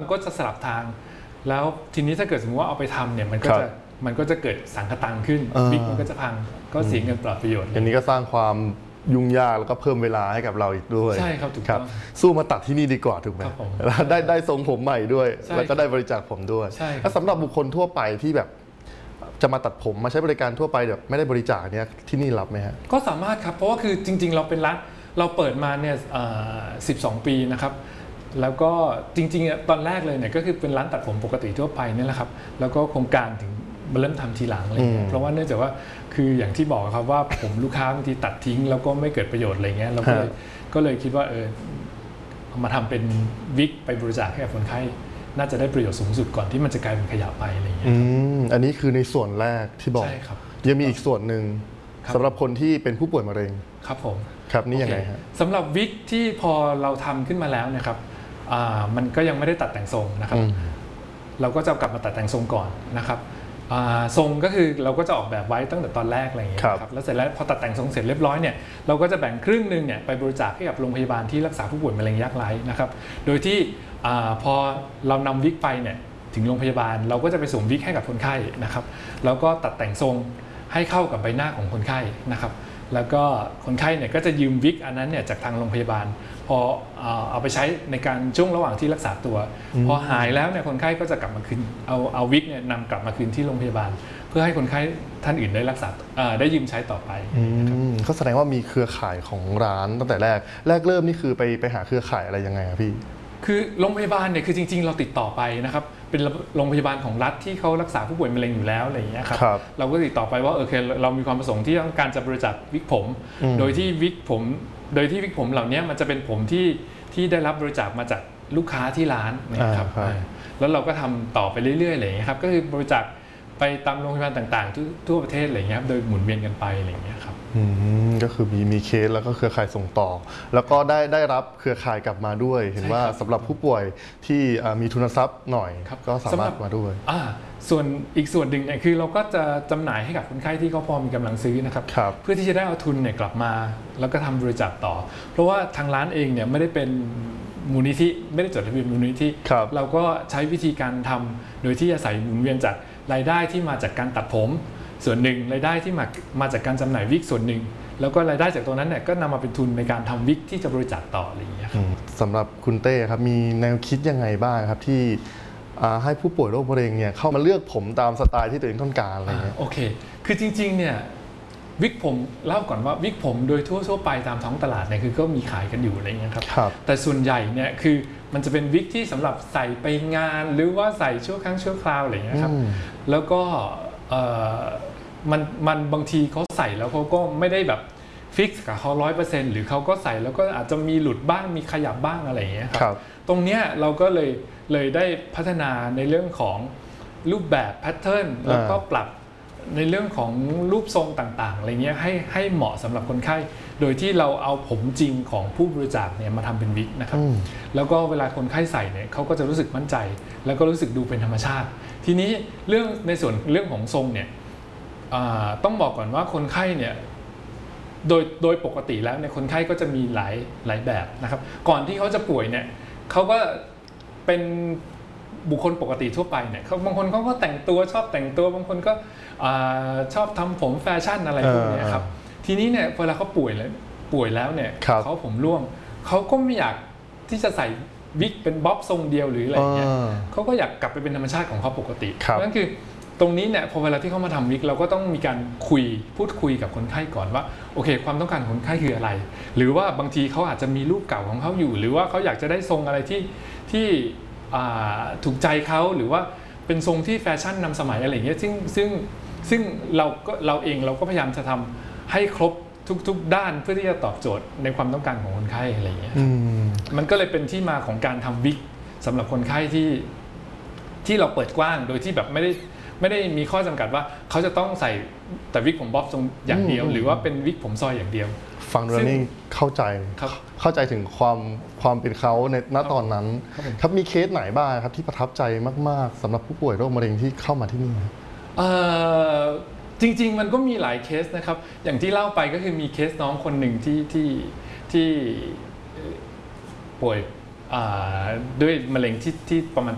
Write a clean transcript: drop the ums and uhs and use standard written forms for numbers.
ก็จะสลับทางแล้วทีนี้ถ้าเกิดสมมติว่าเอาไปทำเนี่ยมันก็จะเกิดสังคตังขึ้นวิกมันก็จะพังก็เสียเงินเปล่าประโยชน์อันนี้ก็สร้างความยุ่งยากแล้วก็เพิ่มเวลาให้กับเราอีกด้วยใช่ครับถูกต้องสู้มาตัดที่นี่ดีกว่าถูกไหมแล้วได้ทรงผมใหม่ด้วยแล้วก็ได้บริจาคผมด้วยแล้วสำหรับบุคคลทั่วไปที่แบบจะมาตัดผมมาใช้บริการทั่วไปแบบไม่ได้บริจาคเนี่ยที่นี่รับไหมฮะก็สามารถครับเพราะว่าคือจริงๆเราเป็นร้านเราเปิดมาเนี่ย12 ปีนะครับแล้วก็จริงๆตอนแรกเลยเนี่ยก็คือเป็นร้านตัดผมปกติทั่วไปนี่แหละครับแล้วก็โครงการถึงมาเริ่มทำทีหลังอะไรเงี้ยเพราะว่าเนื่องจากว่าคืออย่างที่บอกครับว่าผมลูกค้าบางทีตัดทิ้งแล้วก็ไม่เกิดประโยชน์อะไรเงี้ยเราก็เลยคิดว่ามาทำเป็นวิกไปบริจาคให้กับคนไข้น่าจะได้ประโยชน์สูงสุดก่อนที่มันจะกลายเป็นขยะไปอะไรเงี้ยอันนี้คือในส่วนแรกที่บอกยังมีอีกส่วนหนึ่งสำหรับคนที่เป็นผู้ป่วยมะเร็งครับผมครับนี่ยังไงฮะสำหรับวิกที่พอเราทำขึ้นมาแล้วนะครับมันก็ยังไม่ได้ตัดแต่งทรงนะครับเราก็จะกลับมาตัดแต่งทรงก่อนนะครับทรงก็คือเราก็จะออกแบบไว้ตั้งแต่ตอนแรกอะไรอย่างเงี้ยครับแล้วเสร็จแล้วพอตัดแต่งทรงเสร็จเรียบร้อยเนี่ยเราก็จะแบ่งครึ่งนึงเนี่ยไปบริจาคให้กับโรงพยาบาลที่รักษาผู้ป่วยมะเร็งยากไร้นะครับโดยที่พอเรานำวิกไปเนี่ยถึงโรงพยาบาลเราก็จะไปสวมวิกให้กับคนไข้นะครับแล้วก็ตัดแต่งทรงให้เข้ากับใบหน้าของคนไข้นะครับแล้วก็คนไข้เนี่ยก็จะยืมวิกอันนั้นเนี่ยจากทางโรงพยาบาลพอเอาไปใช้ในการช่วงระหว่างที่รักษาตัวพอหายแล้วเนี่ยคนไข้ก็จะกลับมาคืนเอาวิกเนี่ยนำกลับมาคืนที่โรงพยาบาลเพื่อให้คนไข้ท่านอื่นได้รักษาได้ยืมใช้ต่อไปเขาแสดงว่ามีเครือข่ายของร้านตั้งแต่แรกเริ่มนี่คือไปหาเครือข่ายอะไรยังไงครับพี่คือโรงพยาบาลเนี่ยคือจริงๆเราติดต่อไปนะครับเป็นโรงพยาบาลของรัฐที่เขารักษาผู้ป่วยมะเร็งอยู่แล้วอะไรอย่างเงี้ยครับเราก็ติดต่อไปว่าเรามีความประสงค์ที่ต้องการจะบริจาควิกผมโดยที่วิกผมเหล่านี้มันจะเป็นผมที่ได้รับบริจาคมาจากลูกค้าที่ร้านนะครับแล้วเราก็ทำต่อไปเรื่อยๆอะไรอย่างเงี้ยครับก็คือบริจาคไปตามโรงพยาบาลต่างๆทั่วประเทศอะไรอย่างเงี้ยโดยหมุนเวียนกันไปอะไรอย่างเงี้ยครับก็คือมีเคสแล้วก็เครือข่ายส่งต่อแล้วก็ได้รับเครือข่ายกลับมาด้วยเห็นว่าสำหรับผู้ป่วยที่มีทุนทรัพย์หน่อยก็สามารถมาด้วยส่วนอีกส่วนหนึ่งเนี่ยคือเราก็จะจำหน่ายให้กับคนไข้ที่เขาพอมีกำลังซื้อนะครับเพื่อที่จะได้เอาทุนเนี่ยกลับมาแล้วก็ทำบริจาคต่อเพราะว่าทางร้านเองเนี่ยไม่ได้เป็นมูลนิธิไม่ได้จดทะเบียนมูลนิธิเราก็ใช้วิธีการทำโดยที่อาศัยหมุนเวียนจากรายได้ที่มาจากการตัดผมส่วนหนึ่งรายได้ที่มาจากการจำหน่ายวิกส่วนหนึ่งแล้วก็รายได้จากตรงนั้นเนี่ยก็นำมาเป็นทุนในการทำวิกที่จะบริจาคต่ออะไรอย่างเงี้ยสำหรับคุณเต้ครับมีแนวคิดยังไงบ้างครับที่ให้ผู้ป่วยโรคมะเร็งเนี่ยเข้ามาเลือกผมตามสไตล์ที่ตัวเองต้องการอะไรเงี้ยโอเคคือจริงๆเนี่ยวิกผมเล่าก่อนว่าวิกผมโดยทั่วไปตามท้องตลาดเนี่ยคือก็มีขายกันอยู่อะไรเงี้ยครับแต่ส่วนใหญ่เนี่ยคือมันจะเป็นวิกที่สำหรับใส่ไปงานหรือว่าใส่ชั่วครั้งชั่วคราวอะไรเงี้ยครับแล้วก็มันบางทีเขาใส่แล้วเขาก็ไม่ได้แบบฟิกซ์กับเขา100%หรือเขาก็ใส่แล้วก็อาจจะมีหลุดบ้างมีขยับบ้างอะไรอย่างเงี้ยครับตรงเนี้ยเราก็เลยได้พัฒนาในเรื่องของรูปแบบแพทเทิร์นแล้วก็ปรับในเรื่องของรูปทรงต่างๆอะไรเงี้ยให้เหมาะสำหรับคนไข้โดยที่เราเอาผมจริงของผู้บริจาคเนี่ยมาทำเป็นวิกนะครับแล้วก็เวลาคนไข้ใส่เนี่ยเขาก็จะรู้สึกมั่นใจแล้วก็รู้สึกดูเป็นธรรมชาติทีนี้ในส่วนเรื่องของทรงเนี่ยต้องบอกก่อนว่าคนไข้เนี่ยโดยปกติแล้วเนี่ยคนไข้ก็จะมีหลายแบบนะครับก่อนที่เขาจะป่วยเนี่ยเขาก็เป็นบุคคลปกติทั่วไปเนี่ยบางคนเขาก็แต่งตัวชอบแต่งตัวบางคนก็ชอบทำผมแฟชั่นอะไรพวกนี้ครับทีนี้เนี่ยเวลาเขาป่วยแล้วเนี่ยเขาผมร่วงเขาก็ไม่อยากที่จะใส่วิกเป็นบ๊อบทรงเดียวหรืออะไรเงี้ยเขาก็อยากกลับไปเป็นธรรมชาติของเขาปกตินั่นคือตรงนี้เนี่ยพอเวลาที่เขามาทำวิกเราก็ต้องมีการพูดคุยกับคนไข้ก่อนว่าโอเคความต้องการของคนไข้คืออะไรหรือว่าบางทีเขาอาจจะมีรูปเก่าของเขาอยู่หรือว่าเขาอยากจะได้ทรงอะไรที่ถูกใจเขาหรือว่าเป็นทรงที่แฟชั่นนำสมัยอะไรอย่างเงี้ยซึ่งเราเองเราก็พยายามจะทำให้ครบทุกด้านเพื่อที่จะตอบโจทย์ในความต้องการของคนไข้อะไรอย่างเงี้ยมันก็เลยเป็นที่มาของการทำวิกสำหรับคนไข้ที่เราเปิดกว้างโดยที่แบบไม่ได้มีข้อจำกัดว่าเขาจะต้องใส่แต่วิกผมบ๊อบทรงอย่างเดียวหรือว่าเป็นวิกผมซอยอย่างเดียวฟังดูนี่เข้าใจถึงความเป็นเขาในณตอนนั้นครับมีเคสไหนบ้างครับที่ประทับใจมากๆสำหรับผู้ป่วยโรคมะเร็งที่เข้ามาที่นี่จริงๆมันก็มีหลายเคสนะครับอย่างที่เล่าไปก็คือมีเคสน้องคนหนึ่งที่ป่วยด้วยมะเร็งที่ประมาณ